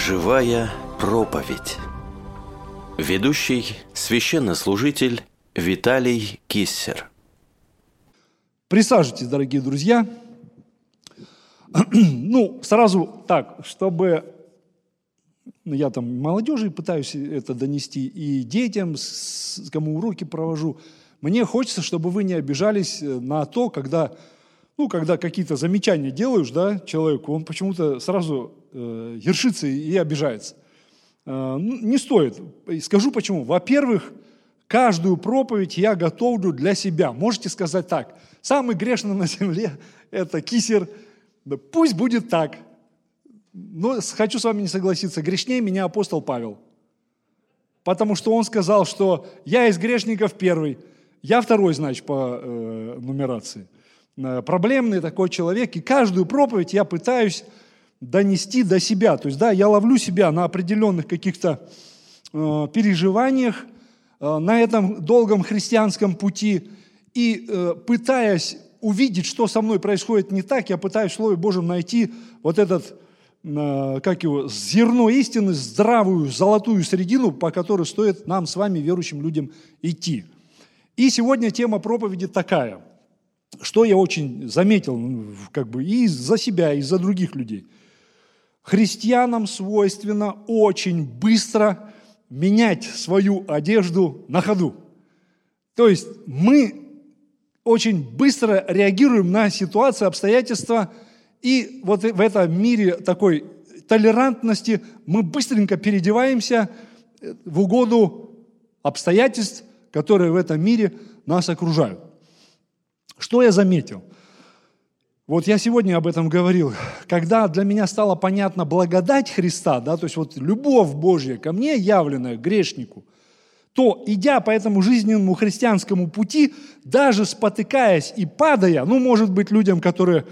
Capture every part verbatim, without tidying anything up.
Живая проповедь. Ведущий священнослужитель Виталий Киссер. Присаживайтесь, дорогие друзья. Ну, сразу так, чтобы... Ну, я там молодежи пытаюсь это донести, и детям, с кому уроки провожу. Мне хочется, чтобы вы не обижались на то, когда, ну, когда какие-то замечания делаешь, да, человеку, он почему-то сразу э, ершится и обижается. Э, ну, не стоит. Скажу почему. Во-первых, каждую проповедь я готовлю для себя. Можете сказать так: самый грешный на земле – это Киссер. Да пусть будет так. Но хочу с вами не согласиться. Грешнее меня апостол Павел. Потому что он сказал, что я из грешников первый, я второй, значит, по э, нумерации. Э, проблемный такой человек. И каждую проповедь я пытаюсь донести до себя. То есть, да, я ловлю себя на определенных каких-то э, переживаниях, э, на этом долгом христианском пути. И э, пытаясь увидеть, что со мной происходит не так, я пытаюсь в Слове Божьем найти вот этот, как его, зерно истины, здравую, золотую середину, по которой стоит нам с вами, верующим людям, идти. И сегодня тема проповеди такая, что я очень заметил, как бы и за себя, и за других людей. Христианам свойственно очень быстро менять свою одежду на ходу. То есть мы очень быстро реагируем на ситуации, обстоятельства, и вот в этом мире такой толерантности мы быстренько переодеваемся в угоду обстоятельств, которые в этом мире нас окружают. Что я заметил? Вот я сегодня об этом говорил. Когда для меня стала понятна благодать Христа, да, то есть вот любовь Божья ко мне, явленная грешнику, то, идя по этому жизненному христианскому пути, даже спотыкаясь и падая, ну, может быть, людям, которые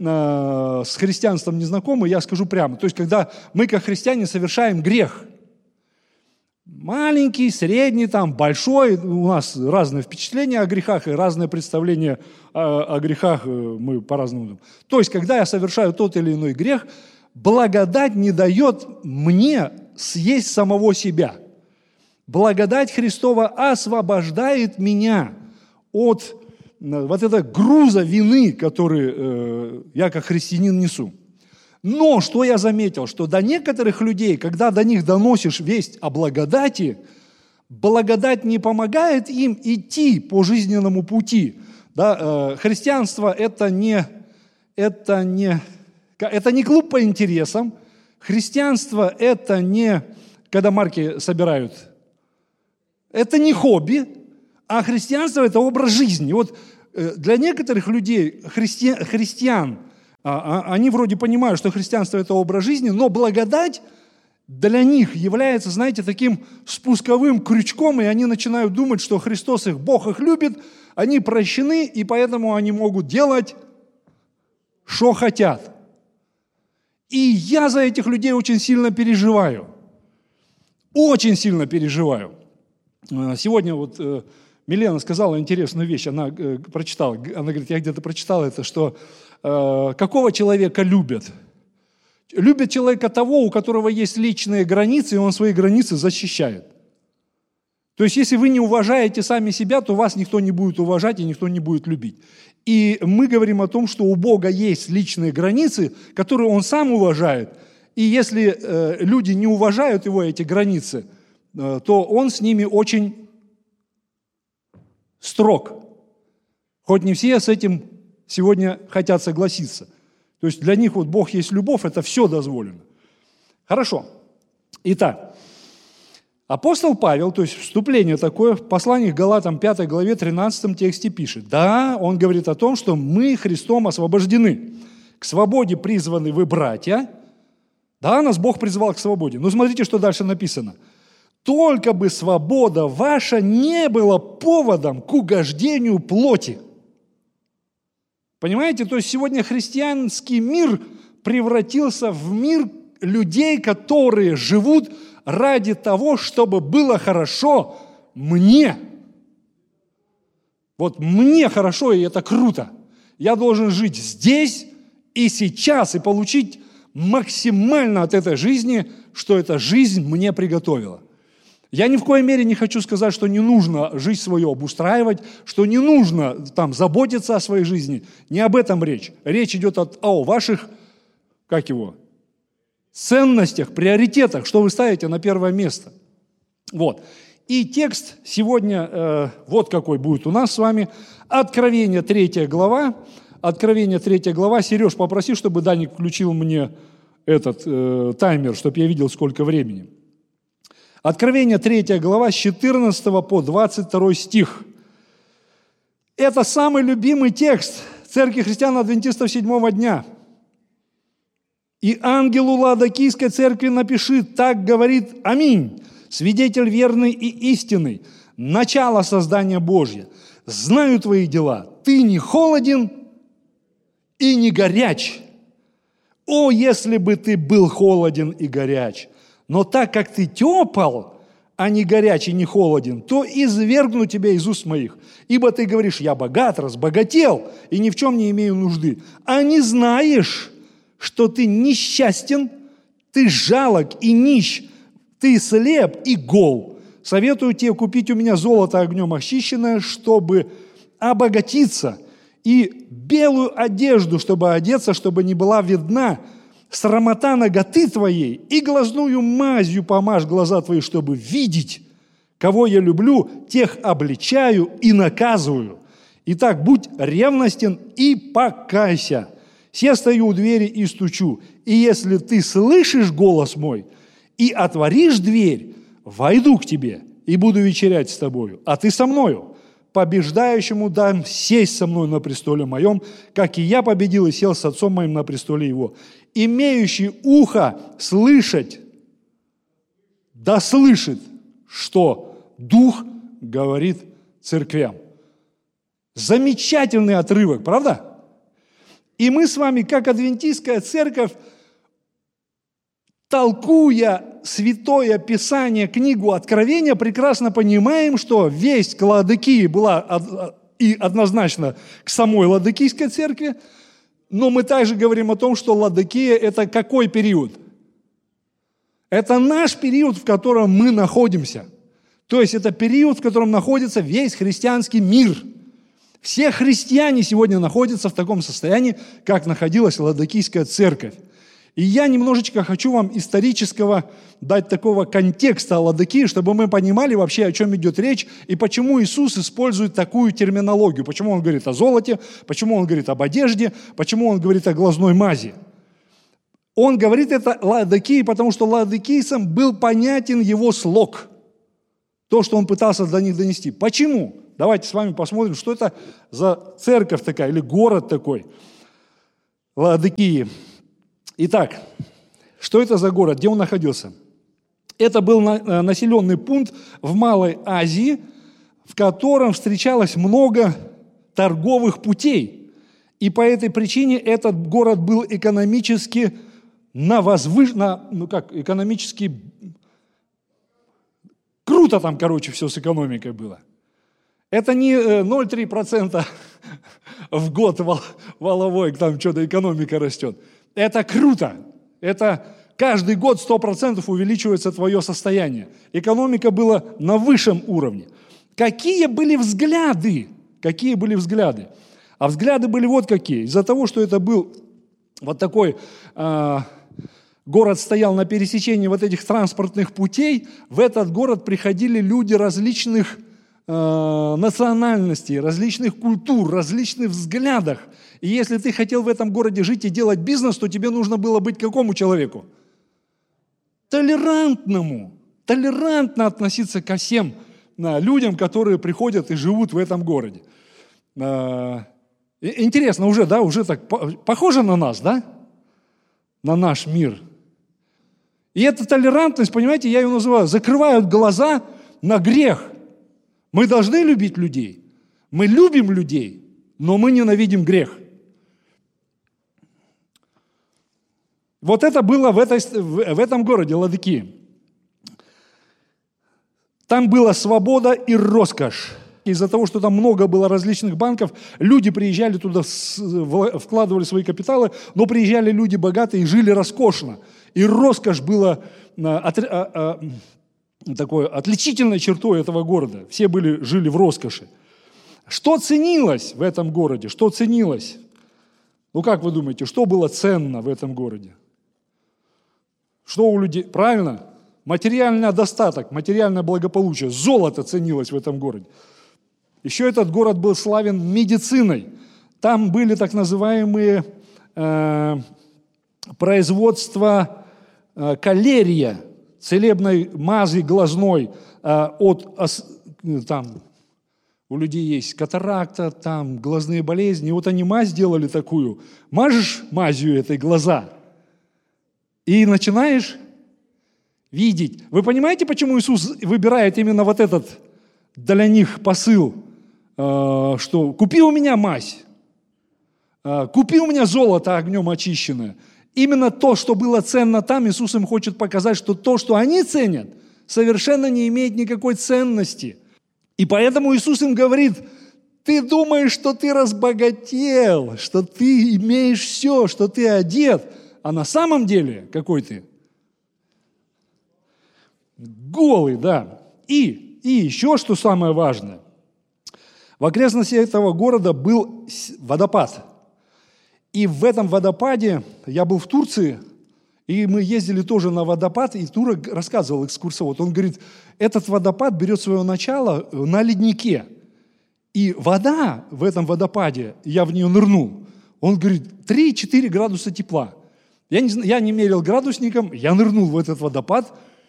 э, с христианством не знакомы, я скажу прямо, то есть, когда мы, как христиане, совершаем грех, маленький, средний, там, большой, у нас разные впечатления о грехах и разное представление о, о грехах, мы по-разному думаем. То есть, когда я совершаю тот или иной грех, благодать не дает мне съесть самого себя. Благодать Христова освобождает меня от вот этого груза вины, который э, я как христианин несу. Но что я заметил, что до некоторых людей, когда до них доносишь весть о благодати, благодать не помогает им идти по жизненному пути. Да, э, христианство это не, это, не, это не клуб по интересам, христианство это не, когда марки собирают, это не хобби, а христианство – это образ жизни. Вот для некоторых людей, христи, христиан, они вроде понимают, что христианство – это образ жизни, но благодать для них является, знаете, таким спусковым крючком, и они начинают думать, что Христос их, Бог их любит, они прощены, и поэтому они могут делать, что хотят. И я за этих людей очень сильно переживаю. Очень сильно переживаю. Сегодня вот э, Милена сказала интересную вещь, она э, прочитала, она говорит, я где-то прочитала это, что э, какого человека любят? Любят человека того, у которого есть личные границы, и он свои границы защищает. То есть, если вы не уважаете сами себя, то вас никто не будет уважать и никто не будет любить. И мы говорим о том, что у Бога есть личные границы, которые Он сам уважает, и если э, люди не уважают Его эти границы, то Он с ними очень строг. Хоть не все с этим сегодня хотят согласиться. То есть для них вот Бог есть любовь, это все дозволено. Хорошо. Итак, апостол Павел, то есть вступление такое, в послании к Галатам пятой главе тринадцатом тексте пишет. Да, он говорит о том, что мы Христом освобождены. К свободе призваны вы, братья. Да, нас Бог призвал к свободе. Но смотрите, что дальше написано. Только бы свобода ваша не была поводом к угождению плоти. Понимаете, то есть сегодня христианский мир превратился в мир людей, которые живут ради того, чтобы было хорошо мне. Вот мне хорошо, и это круто. Я должен жить здесь и сейчас, и получить максимально от этой жизни, что эта жизнь мне приготовила. Я ни в коей мере не хочу сказать, что не нужно жизнь свою обустраивать, что не нужно там заботиться о своей жизни. Не об этом речь. Речь идет о, о ваших, как его, ценностях, приоритетах, что вы ставите на первое место. Вот. И текст сегодня э, вот какой будет у нас с вами. Откровение третья глава. Откровение третья глава. Сереж, попроси, чтобы Даник включил мне этот э, таймер, чтобы я видел, сколько времени. Откровение третья глава с четырнадцатого по двадцать второй стих. Это самый любимый текст Церкви христиан-адвентистов седьмого дня. «И ангелу Лаодикийской церкви напиши, так говорит Аминь, свидетель верный и истинный, начало создания Божье. Знаю твои дела, ты не холоден и не горяч. О, если бы ты был холоден и горяч! Но так как ты тепл, а не горяч и не холоден, то извергну тебя из уст моих. Ибо ты говоришь, я богат, разбогател, и ни в чем не имею нужды. А не знаешь, что ты несчастен, ты жалок и нищ, ты слеп и гол. Советую тебе купить у меня золото огнем очищенное, чтобы обогатиться, и белую одежду, чтобы одеться, чтобы не была видна срамота наготы твоей, и глазную мазью помажь глаза твои, чтобы видеть, кого я люблю, тех обличаю и наказываю. Итак, будь ревностен и покайся. Се стою у двери и стучу, и если ты слышишь голос мой и отворишь дверь, войду к тебе и буду вечерять с тобою, а ты со мною. Побеждающему дам сесть со мной на престоле моем, как и я победил и сел с отцом моим на престоле его. Имеющий ухо слышать, да слышит, что Дух говорит церквям». Замечательный отрывок, правда? И мы с вами, как адвентистская церковь, толкуя Святое Писание, книгу Откровения, прекрасно понимаем, что весть к Лаодикии была и однозначно к самой Лаодикийской церкви, но мы также говорим о том, что Лаодикия – это какой период? Это наш период, в котором мы находимся. То есть это период, в котором находится весь христианский мир. Все христиане сегодня находятся в таком состоянии, как находилась Лаодикийская церковь. И я немножечко хочу вам исторического дать такого контекста о Лаодикии, чтобы мы понимали вообще, о чем идет речь, и почему Иисус использует такую терминологию, почему Он говорит о золоте, почему Он говорит об одежде, почему Он говорит о глазной мази. Он говорит это Лаодикии, потому что лаодикийцам был понятен его слог, то, что он пытался до них донести. Почему? Давайте с вами посмотрим, что это за церковь такая, или город такой, Лаодикии. Итак, что это за город, где он находился? Это был населенный пункт в Малой Азии, в котором встречалось много торговых путей. И по этой причине этот город был экономически на возвыш... на, ну как, экономически круто там, короче, все с экономикой было. Это не ноль целых три десятых процента в год валовой, там что-то экономика растет. Это круто. Это каждый год сто процентов увеличивается твое состояние. Экономика была на высшем уровне. Какие были взгляды? Какие были взгляды? А взгляды были вот какие. Из-за того, что это был вот такой, э, город стоял на пересечении вот этих транспортных путей, в этот город приходили люди различных э, национальностей, различных культур, различных взглядов. И если ты хотел в этом городе жить и делать бизнес, то тебе нужно было быть какому человеку? Толерантному. Толерантно относиться ко всем людям, которые приходят и живут в этом городе. Интересно, уже, да, уже так похоже на нас, да? На наш мир. И эта толерантность, понимаете, я ее называю, закрывают глаза на грех. Мы должны любить людей. Мы любим людей, но мы ненавидим грех. Вот это было в, этой, в этом городе Лаодикии. Там была свобода и роскошь. Из-за того, что там много было различных банков, люди приезжали туда, вкладывали свои капиталы, но приезжали люди богатые и жили роскошно. И роскошь была такой отличительной чертой этого города. Все были, жили в роскоши. Что ценилось в этом городе? Что ценилось? Ну, как вы думаете, что было ценно в этом городе? Что у людей? Правильно? Материальный достаток, материальное благополучие. Золото ценилось в этом городе. Еще этот город был славен медициной. Там были так называемые э, производства э, калерия, целебной мази глазной э, от там, у людей есть катаракта, там глазные болезни. И вот они мазь сделали такую. Мажешь мазью этой глаза и начинаешь видеть. Вы понимаете, почему Иисус выбирает именно вот этот для них посыл, э, что купи у меня мазь, э, купи у меня золото огнем очищенное. Именно то, что было ценно там, Иисус им хочет показать, что то, что они ценят, совершенно не имеет никакой ценности. И поэтому Иисус им говорит: ты думаешь, что ты разбогател, что ты имеешь все, что ты одет, а на самом деле какой ты? Голый, да. И, и еще что самое важное. В окрестностях этого города был водопад. И в этом водопаде, я был в Турции, и мы ездили тоже на водопад, и Тура рассказывал, экскурсовод, он говорит, этот водопад берет свое начало на леднике. И вода в этом водопаде, я в нее нырнул, он говорит, три-четыре градуса тепла. Я не, я не мерил градусником, я нырнул в этот водопад,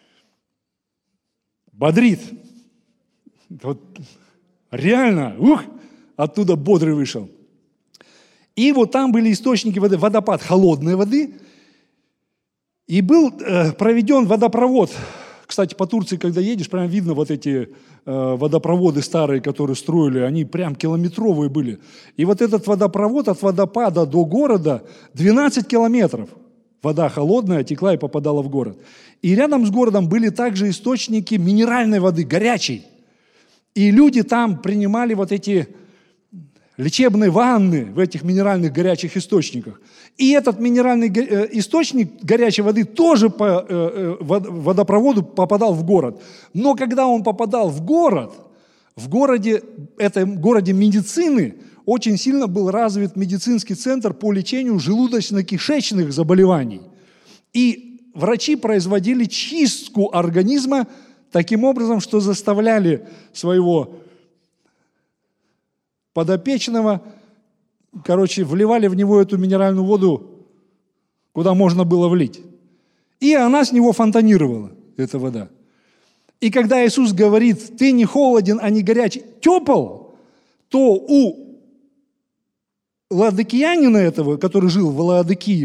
бодрит. Вот, реально, ух, оттуда бодрый вышел. И вот там были источники воды, водопад холодной воды, и был э, проведен водопровод. Кстати, по Турции, когда едешь, прям видно вот эти э, водопроводы старые, которые строили, они прям километровые были. И вот этот водопровод от водопада до города двенадцать километров. Вода холодная текла и попадала в город. И рядом с городом были также источники минеральной воды, горячей. И люди там принимали вот эти лечебные ванны в этих минеральных горячих источниках. И этот минеральный источник горячей воды тоже по водопроводу попадал в город. Но когда он попадал в город, в городе, этом городе медицины, очень сильно был развит медицинский центр по лечению желудочно-кишечных заболеваний. И врачи производили чистку организма таким образом, что заставляли своего подопечного, короче, вливали в него эту минеральную воду, куда можно было влить. И она с него фонтанировала, эта вода. И когда Иисус говорит, ты не холоден, а не горячий, тепл, то у ладыкиянина этого, который жил в Лаодикии,